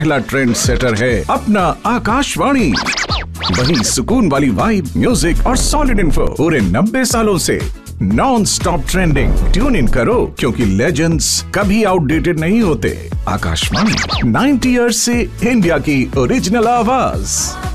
पहला trend setter है अपना आकाशवाणी। वही सुकून वाली वाइब, म्यूजिक और सॉलिड इन्फो पूरे 90 सालों से non stop trending. Tune in करो क्योंकि लेजेंड्स कभी आउटडेटेड नहीं होते। आकाशवाणी 90 ईयर्स से इंडिया की ओरिजिनल आवाज।